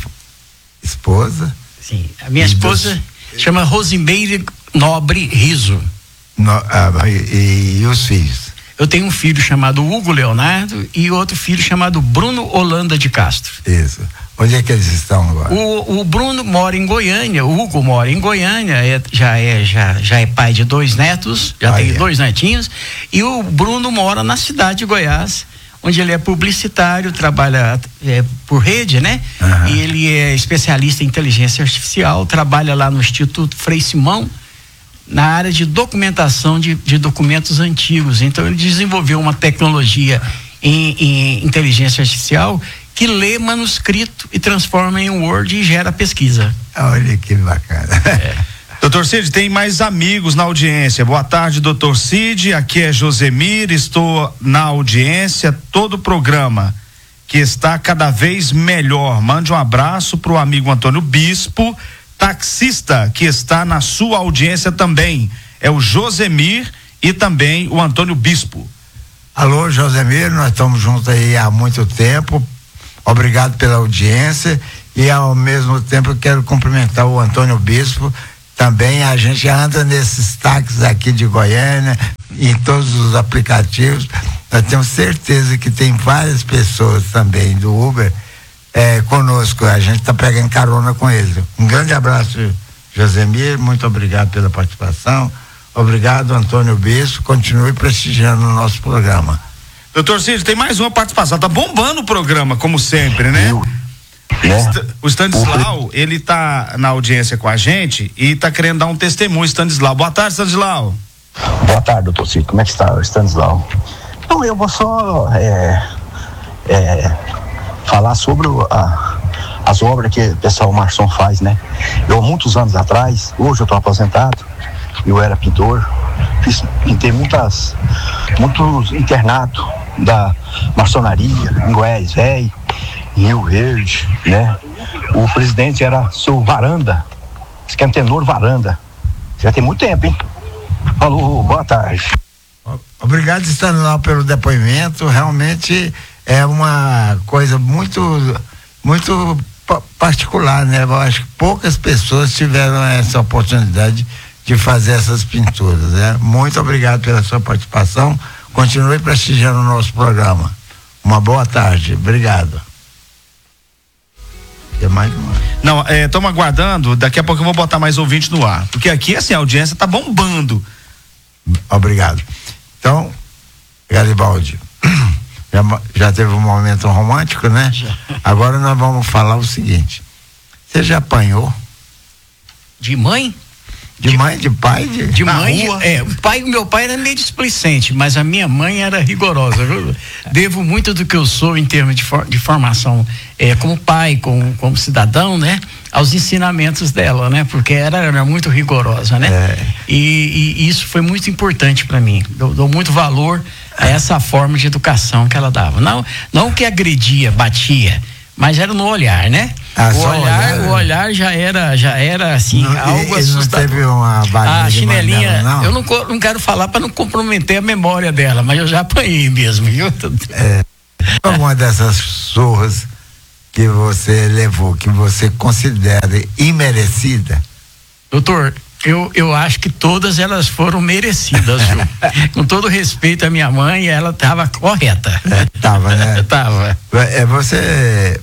S5: esposa?
S7: Sim, a minha esposa dos... chama Rosimeire Nobre Riso.
S5: No, ah, e, e os filhos?
S7: Eu tenho um filho chamado Hugo Leonardo e outro filho chamado Bruno Holanda de Castro.
S5: Isso. Onde é que eles estão agora?
S7: O, o Bruno mora em Goiânia, o Hugo mora em Goiânia, é, já, é, já, já é pai de dois netos, já ah, tem é. dois netinhos, e o Bruno mora na cidade de Goiás, onde ele é publicitário, trabalha é, por rede, né? Uhum. E ele é especialista em inteligência artificial, trabalha lá no Instituto Frei Simão, na área de documentação de, de documentos antigos. Então ele desenvolveu uma tecnologia em, em inteligência artificial que lê manuscrito e transforma em Word e gera pesquisa.
S5: Olha que bacana.
S6: É. Doutor Cid, tem mais amigos na audiência. Boa tarde, doutor Cid. Aqui é Josemir, estou na audiência, todo o programa que está cada vez melhor. Mande um abraço para o amigo Antônio Bispo, taxista, que está na sua audiência também. É o Josemir e também o Antônio Bispo.
S5: Alô, Josemir, nós estamos juntos aí há muito tempo. Obrigado pela audiência e ao mesmo tempo eu quero cumprimentar o Antônio Bispo. Também a gente anda nesses táxis aqui de Goiânia, em todos os aplicativos. Nós temos certeza que tem várias pessoas também do Uber é, conosco. A gente está pegando carona com eles. Um grande abraço, Josemir. Muito obrigado pela participação. Obrigado, Antônio Bispo. Continue prestigiando o nosso programa.
S6: Doutor Cid, tem mais uma participação. Tá bombando o programa, como sempre, né? Eu, né? O Stanislau, ele tá na audiência com a gente e tá querendo dar um testemunho, Stanislau. Boa tarde, Stanislau.
S10: Boa tarde, doutor Cid. Como é que está, Stanislau? Então, eu vou só é, é, falar sobre o, a, as obras que o pessoal Marson faz, né? Eu, muitos anos atrás, hoje eu tô aposentado, eu era pintor, fiz, pintei muitas, muitos internatos da maçonaria, em Goiás Velho, em Rio Verde, né? O presidente era seu Varanda, esse que é Antenor Varanda. Já tem muito tempo, hein? Falou, boa tarde.
S5: Obrigado, Stanislau, pelo depoimento. Realmente é uma coisa muito, muito particular, né? Eu acho que poucas pessoas tiveram essa oportunidade de fazer essas pinturas, né? Muito obrigado pela sua participação. Continue prestigiando o nosso programa. Uma boa tarde. Obrigado. Tem mais uma?
S6: Não, estamos é, aguardando. Daqui a pouco eu vou botar mais ouvinte no ar. Porque aqui, assim, a audiência tá bombando.
S5: Obrigado. Então, Garibaldi, já, já teve um momento romântico, né? Já. Agora nós vamos falar o seguinte. Você já apanhou?
S7: De mãe?
S5: De, de mãe, de pai? De,
S7: de mãe, rua. É, o pai, meu pai era meio displicente, mas a minha mãe era rigorosa. Eu devo muito do que eu sou em termos de, for, de formação é, como pai, como, como cidadão, né? Aos ensinamentos dela, né? Porque era, era muito rigorosa, né? É. E, e isso foi muito importante para mim. Eu dou muito valor a essa forma de educação que ela dava. Não, não que agredia, batia, mas era no olhar, né? Ah, o olhar, olhar, o olhar já era, já era assim, não, algo assustador.
S5: Não teve uma
S7: a chinelinha, dela, não? Eu não, não quero falar para não comprometer a memória dela, mas eu já apanhei mesmo, viu?
S5: É, alguma dessas surras que você levou, que você considera imerecida?
S7: Doutor, eu, eu acho que todas elas foram merecidas, viu? Com todo respeito à minha mãe, ela estava correta.
S5: É, tava, né?
S7: Tava.
S5: É, você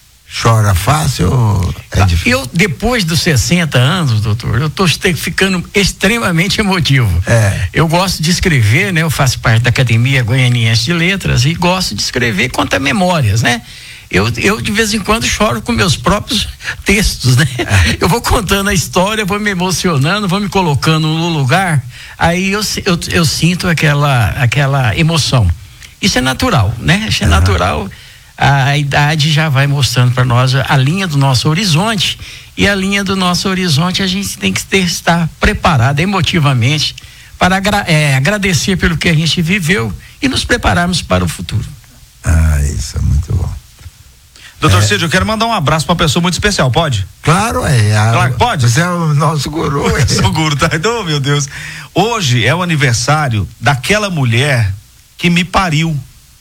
S5: chora fácil ou é difícil?
S7: Eu, depois dos sessenta anos, doutor, eu tô ficando extremamente emotivo.
S5: É.
S7: Eu gosto de escrever, né? Eu faço parte da Academia Goianiense de Letras e gosto de escrever conta memórias, né? Eu, eu de vez em quando choro com meus próprios textos, né? É. Eu vou contando a história, vou me emocionando, vou me colocando no lugar, aí eu, eu, eu sinto aquela, aquela emoção. Isso é natural, né? Isso é uhum. natural. A idade já vai mostrando para nós a linha do nosso horizonte, e a linha do nosso horizonte a gente tem que ter, estar preparado emotivamente para agra, é, agradecer pelo que a gente viveu e nos prepararmos para o futuro.
S5: Ah, isso é muito bom.
S6: Doutor é. Cid, eu quero mandar um abraço para uma pessoa muito especial, pode?
S5: Claro, é. A,
S6: claro que pode?
S5: Você é o nosso guru.
S6: Eu sou o guru, tá? Oh, meu Deus. Hoje é o aniversário daquela mulher que me pariu.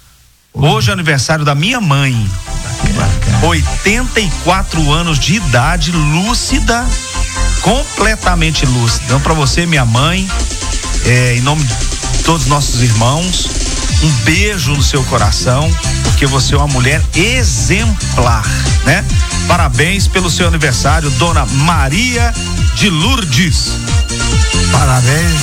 S6: Hoje é o aniversário da minha mãe. Bacana. oitenta e quatro anos de idade, lúcida, completamente lúcida. Então, pra você, minha mãe, é, em nome de todos os nossos irmãos, um beijo no seu coração, porque você é uma mulher exemplar, né? Parabéns pelo seu aniversário, dona Maria de Lourdes.
S5: Parabéns.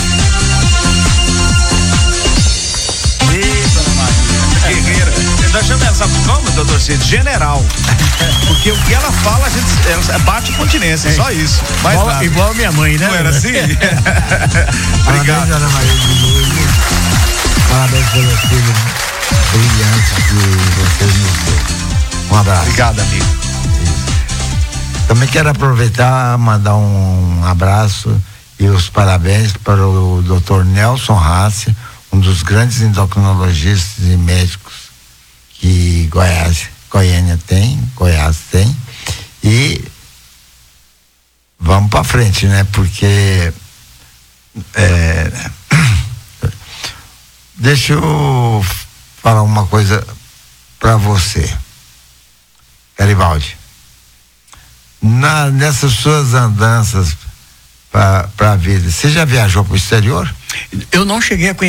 S6: Ei, dona Maria, guerreira. Nós chamamos, sabe como, doutor Cid? General. Porque o que ela fala, a gente ela bate continência, é. Só isso. Mais
S7: igual,
S6: nada.
S7: igual a minha mãe, né?
S6: Não era assim?
S5: Obrigado, dona Maria de Lourdes. Parabéns pelo filho brilhante que vocês nos deu. Um abraço.
S6: Obrigado, amigo.
S5: Também quero aproveitar e mandar um abraço e os parabéns para o doutor Nelson Rassi, um dos grandes endocrinologistas e médicos que Goiás, Goiânia tem, Goiás tem. E vamos para frente, né? Porque é, deixa eu falar uma coisa para você, Garibaldi. Na, nessas suas andanças para a vida, você já viajou para o exterior?
S7: Eu não cheguei a conhecer